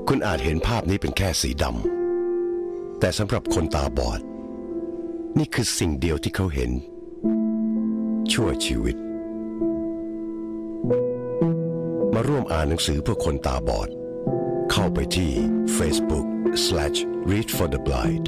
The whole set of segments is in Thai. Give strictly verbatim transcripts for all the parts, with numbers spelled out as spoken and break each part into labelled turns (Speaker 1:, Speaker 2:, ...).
Speaker 1: คุณอาจเห็นภาพนี้เป็นแค่สีดำแต่สำหรับคนตาบอดนี่คือสิ่งเดียวที่เขาเห็นชั่วชีวิตมาร่วมอ่านหนังสือเพื่อคนตาบอดเข้าไปที่ Facebook slash read for the blind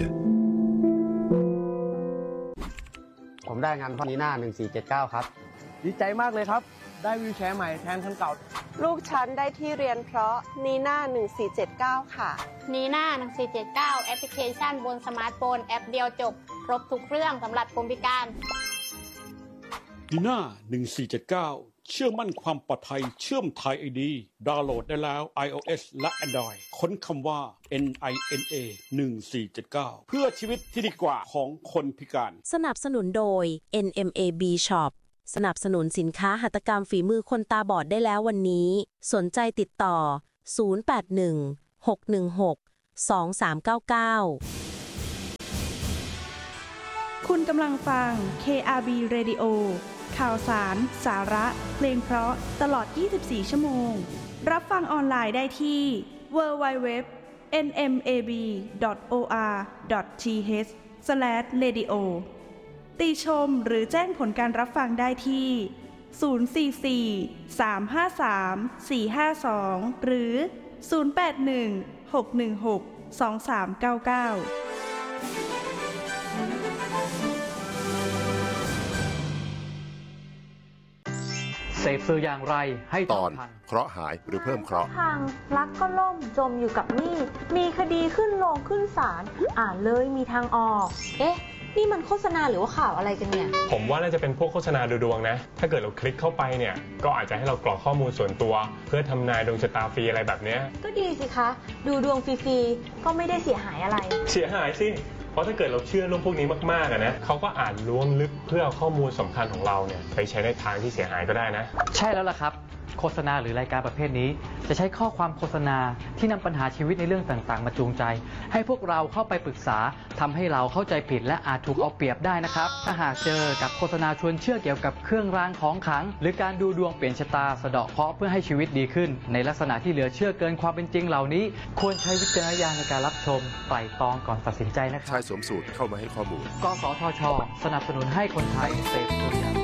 Speaker 2: ผมได้งานพ่อนีน่าหนึ่งสี่เจ็ดเก้าครับ
Speaker 3: ดีใจมากเลยครับได้วีลแชร์ใหม่แทนคันเก่า
Speaker 4: ลูกฉันได้ที่เรียนเพราะนีน่าหนึ่งสี่เจ็ดเก้าค่ะ
Speaker 5: นีน่าหนึ่งสี่เจ็ดเก้าแอปพลิเคชันบนสมาร์ทโฟนแอปเดียวจบครบทุกเรื่องสำหรับคนพิการ
Speaker 6: นีน่าหนึ่งสี่เจ็ดเก้าเชื่อมั่นความปลอดภัยเชื่อมไทย ไอ ดี ดาวน์โหลดได้แล้ว iOS และ Android ค้นคำว่า เอ็น ไอ เอ็น เอ หนึ่งสี่เจ็ดเก้า เพื่อชีวิตที่ดีกว่าของคนพิการ
Speaker 7: สนับสนุนโดย เอ็น เอ็ม เอ บี Shop สนับสนุนสินค้าหัตถกรรมฝีมือคนตาบอดได้แล้ววันนี้สนใจติดต่อศูนย์ แปด หนึ่ง หก หนึ่ง หก สอง สาม เก้า เก้า
Speaker 8: คุณกำลังฟัง เค อาร์ บี Radio ข่าวสาร สาระ เพลงเพราะตลอดยี่สิบสี่ชั่วโมงรับฟังออนไลน์ได้ที่ ดับเบิลยู ดับเบิลยู ดับเบิลยู ดอท เอ็น เอ็ม เอ บี ดอท โอ อาร์ ดอท ที เอช สแลช เรดิโอ ติชมหรือแจ้งผลการรับฟังได้ที่ ศูนย์ สี่ สี่ สาม ห้า สาม สี่ ห้า สอง หรือ ศูนย์ แปด หนึ่ง หก หนึ่ง หก สอง สาม เก้า เก้า
Speaker 9: เสพสื่ออย่างไรให้
Speaker 10: ตอนเคราะห์หายหรือเพิ่มเคราะห์
Speaker 11: ทางรักก็ล่มจมอยู่กับหนี้มีคดีขึ้นโรงขึ้นศาลอ่านเลยมีทางออกเอ๊ะนี่มันโฆษณาหรือว่าข่าวอะไรกันเนี่ย
Speaker 12: ผมว่าน่าจะเป็นพวกโฆษณาดูดวงนะถ้าเกิดเราคลิกเข้าไปเนี่ยก็อาจจะให้เรากรอกข้อมูลส่วนตัวเพื่อทำนายดวงชะตาฟรีอะไรแบบนี้
Speaker 11: ก็ดีสิคะดูดวงฟรีๆก็ไม่ได้เสียหายอะไร
Speaker 12: เสียหายสิเพราะถ้าเกิดเราเชื่อเรื่องพวกนี้มากๆนะเขาก็อ่านล้วงลึกเพื่อเอาข้อมูลสำคัญของเราเนี่ยไปใช้ในทางที่เสียหายก็ได้นะ
Speaker 9: ใช่แล้วล่ะครับโฆษณาหรือรายการประเภทนี้จะใช้ข้อความโฆษณาที่นำปัญหาชีวิตในเรื่องต่างๆมาจูงใจให้พวกเราเข้าไปปรึกษาทำให้เราเข้าใจผิดและอาจถูกเอาเปรียบได้นะครับถ้าหากเจอกับโฆษณาชวนเชื่อเกี่ยวกับเครื่องรางของขลังหรือการดูดวงเปลี่ยนชะตาสะเดาะเคราะห์เพื่อให้ชีวิตดีขึ้นในลักษณะที่เหลือเชื่อเกินความเป็นจริงเหล่านี้ควรใช้วิจารณญาณในการรับชมไตร่ตรองก่อนตัดสินใจนะครับ
Speaker 10: ชายสวมสูทเข้ามาให้ข้อมูล
Speaker 9: กสทช.สนับสนุนให้คนไทยเสพสุรา